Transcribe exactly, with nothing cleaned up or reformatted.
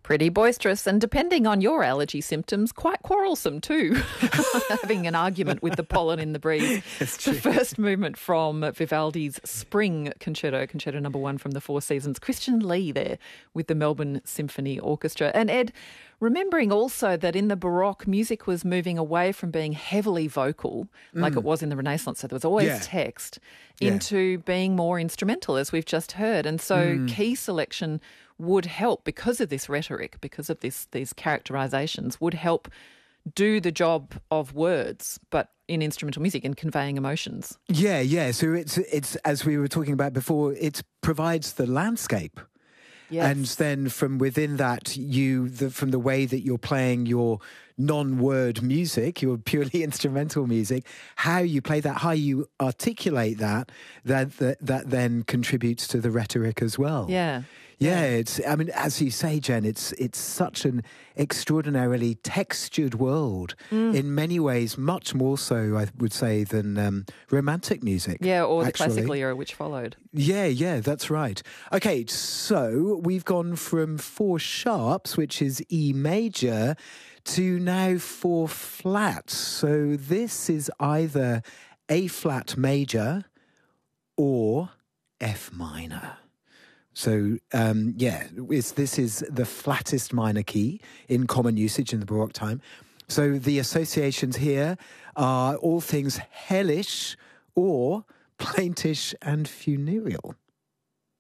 Pretty boisterous, and depending on your allergy symptoms, quite quarrelsome too. Having an argument with the pollen in the breeze. That's true. The first movement from Vivaldi's Spring Concerto, Concerto number one from the Four Seasons. Christian Lee there with the Melbourne Symphony Orchestra. And Ed, remembering also that in the Baroque, music was moving away from being heavily vocal, like mm. it was in the Renaissance, so there was always yeah. text, yeah. into being more instrumental, as we've just heard. And so mm. key selection would help, because of this rhetoric, because of this these characterizations, would help do the job of words, but in instrumental music and conveying emotions. Yeah, yeah. So it's, it's as we were talking about before, it provides the landscape. Yes. And then from within that, you the, from the way that you're playing your non-word music, your purely instrumental music, how you play that, how you articulate that, that that, that then contributes to the rhetoric as well. Yeah. Yeah, it's. I mean, as you say, Jen, it's it's such an extraordinarily textured world mm. in many ways, much more so, I would say, than um, romantic music. Yeah, or the actually. classical era which followed. Yeah, yeah, that's right. Okay, so we've gone from four sharps, which is E major, to now four flats. So this is either A flat major or F minor. So, um, yeah, it's, this is the flattest minor key in common usage in the Baroque time. So the associations here are all things hellish or plaintish and funereal.